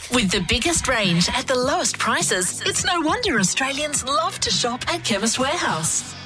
With the biggest range at the lowest prices, it's no wonder Australians love to shop at Chemist Warehouse.